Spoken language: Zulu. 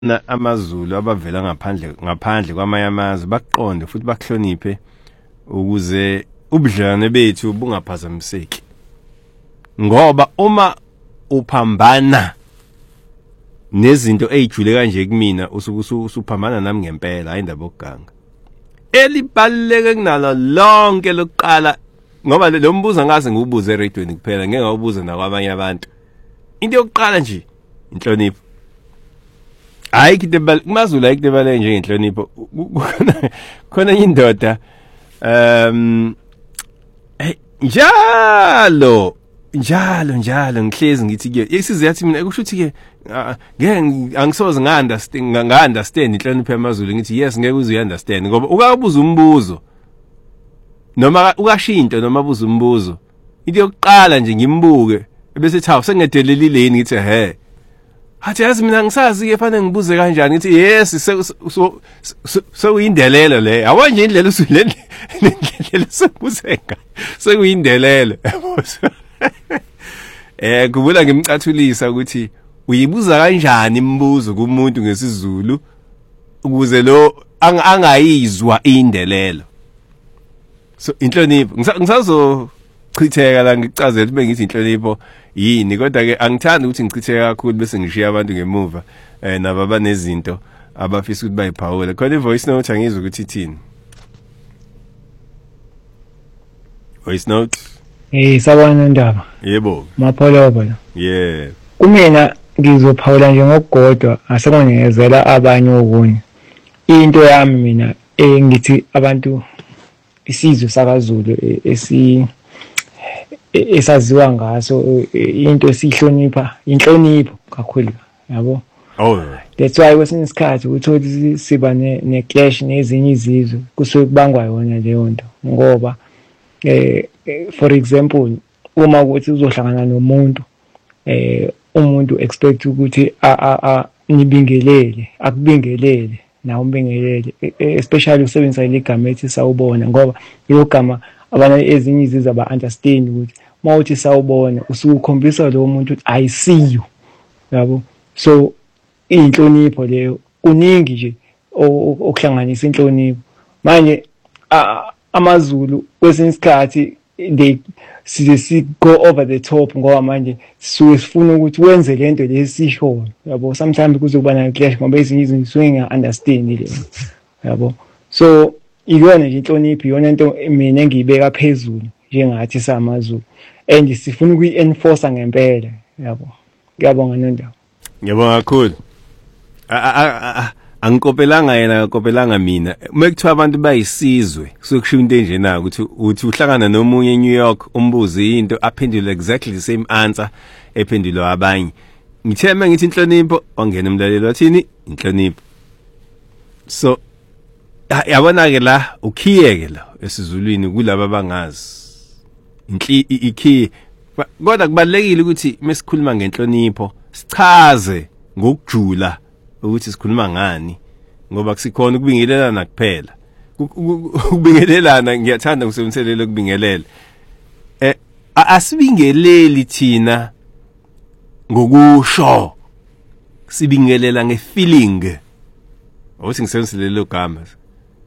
AmaZulu abavela ngaphandle kwamanye amazwe baqonde futhi bakuhloniphe ukuze ubudlelwane bethu bungaphazamiseki. Ngoba uma uphambana nezinto ezijule kanje kumina usuphambana nami ngempela ayindaba okuganga. Elibaluleke kunalo lonke lokuqala ngoba lo mbuzo ngaze ngiwubuze eradioini kuphela ngeke ngawubuze nakwabanye abantu. Into yokuqala nje inhlonipho. Hayi kuMaZulu ayikudebale nje inhlonipho. Khona indoda njalo ngihlezi ngithi ke isizwe yathi mina kusho ukuthi ke ngeke angisoze nga-understand inhlonipho yamaZulu ngithi yes ngeke uze uyi-understand ngoba ukabuza umbuzo noma ukashinto noma abuza umbuzo into yokuqala nje ngimbuke bese ethi hawu sengedelelileni ngithi he hathi yazi mina ngisazi ke fanele ngibuze kanjani ngithi yes so uyindelelo le yabo nje indlela usulendlela sokubuzenga sekuyindelelo kubula ngimcathulisa ukuthi uyibuza kanjani imibuzo kumuntu ngesizulu ukuze lo angayizwa indelelo. So inhlonipho ngisazochitheka la ngicazela ukuthi bengithi inhlonipho yini kodwa ke angithandi ukuthi ngichitheke kakhulu bese ngishiya abantu ngemuva nabo banezinto abafisa ukuthi bayiphawule. Khona ivoice note angizwe ukuthi ithini. Voice note. Sabona ndaba. Yebo. Mapholobo la. Yeah. Kumina ngizophawula nje ngokugodwa asekunikezela abanye okunye. Into yami mina ngithi abantu isizwe sakaZulu esaziwa ngaso into esihlonipha inhlonipho kakhulu yabo. Oh. That's why kwesinye isikhathi uthola siba ne clash nezinye izizwe kusuke kubangwa yona leyo nto ngoba for example uma ukuthi uzohlangana nomuntu umuntu expect ukuthi nibingelele akubingelele na umbingelele especially usebenzisa igama ethi sawubona ngoba iyo gama abanye ezinye izizwe aba understand ukuthi mawuthi sawubona usukukhombisa lo muntu ukuthi I see you yabo. So inhlonipho leyo kuningi nje okuhlanganisa inhlonipho manje AmaZulu kwesinye isikhathi si go over the top ngoba manje sifuna ukuthi wenze lento lesisho yabo. Sometimes kuzokuba na clash ngoba ezinye izinto swinga understand le yabo. So iyona nje inhlonipho iyona into mina engiyibeka phezulu njengathi samaZulu and sifuna ukuyi-enforce ngempela yabo. Ngiyabonga nendaba. Ngiyabonga kakhulu. Angikopelanga yena akopelanga mina mekuthiwa abantu bayisizwe kusukusho into enje na ukuthi uhlangana nomunye eNew York umbuze into aphendule exactly the same answer ephendulwa abanye. Ngithema ngithi inhlonipho ongena umlaleli wathini inhlonipho. So yabona ke la ukhiyeke la esizulwini kulabo abangazi ikhiye kodwa kubalekile ukuthi mesikhuluma ngenhlonipho sichaze ngokujula ukuthi sikhuluma ngani ngoba kusikhona ukubingelelana kuphela ukubingelelana ngiyathanda ukusebenzisela ukubingelela asibingeleli thina ngokusho sibingelela ngefeeling awuthi ngisebenzisele lo gama